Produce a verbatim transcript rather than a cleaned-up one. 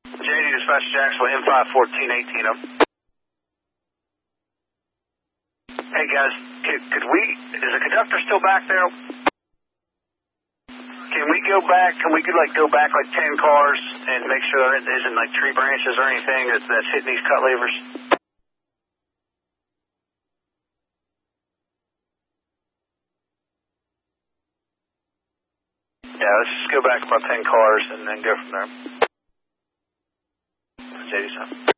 J D dispatch Jacksonville, M five fourteen eighteen up. Hey guys, could, could we, is the conductor still back there? Can we go back, can we like go back like ten cars and make sure there isn't like tree branches or anything that's, that's hitting these cut levers? Yeah, let's just go back about ten cars and then go from there. J D, son.